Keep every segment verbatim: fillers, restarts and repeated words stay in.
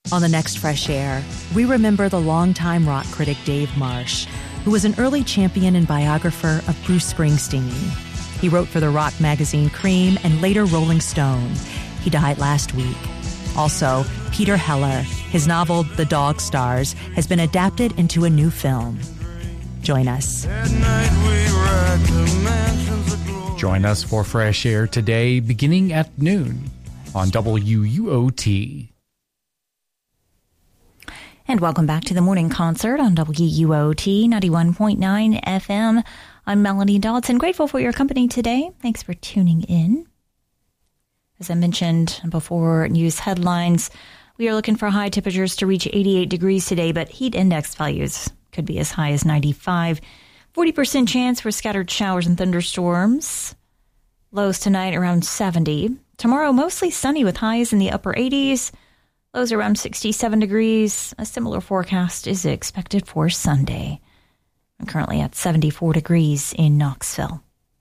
On the next Fresh Air, we remember the longtime rock critic Dave Marsh, who was an early champion and biographer of Bruce Springsteen. He wrote for the rock magazine Cream and later Rolling Stone. He died last week. Also, Peter Heller, his novel The Dog Stars, has been adapted into a new film. Join us. Join us for Fresh Air today, beginning at noon on W U O T. And welcome back to the morning concert on W U O T ninety-one point nine F M. I'm Melanie Dodson. Grateful for your company today. Thanks for tuning in. As I mentioned before news headlines, we are looking for high temperatures to reach eighty-eight degrees today, but heat index values could be as high as ninety-five. forty percent chance for scattered showers and thunderstorms. Lows tonight around seventy. Tomorrow mostly sunny with highs in the upper eighties. Lows around sixty-seven degrees. A similar forecast is expected for Sunday. I'm currently at seventy-four degrees in Knoxville.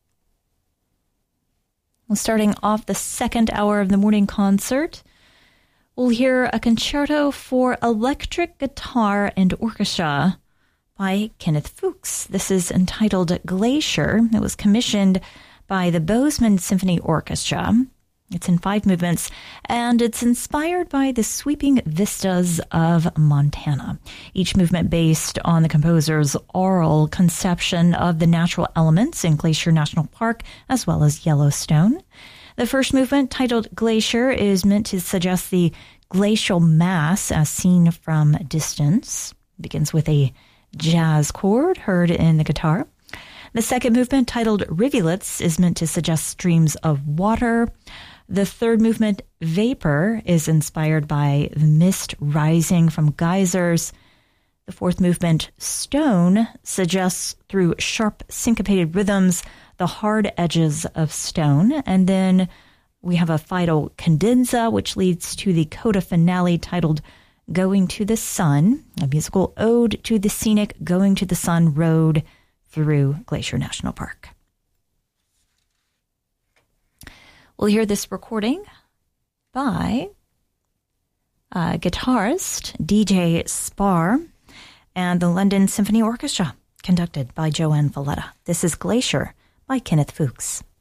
Well, starting off the second hour of the morning concert, we'll hear a concerto for electric guitar and orchestra by Kenneth Fuchs. This is entitled Glacier. It was commissioned by the Bozeman Symphony Orchestra. It's in five movements, and it's inspired by the sweeping vistas of Montana. Each movement based on the composer's oral conception of the natural elements in Glacier National Park, as well as Yellowstone. The first movement, titled Glacier, is meant to suggest the glacial mass as seen from distance. It begins with a jazz chord heard in the guitar. The second movement, titled Rivulets, is meant to suggest streams of water. The third movement, Vapor, is inspired by the mist rising from geysers. The fourth movement, Stone, suggests through sharp syncopated rhythms the hard edges of stone. And then we have a final cadenza, which leads to the coda finale titled Going to the Sun, a musical ode to the scenic Going to the Sun road through Glacier National Park. We'll hear this recording by uh, guitarist D J Spar and the London Symphony Orchestra, conducted by Joanne Valletta. This is Glacier by Kenneth Fuchs.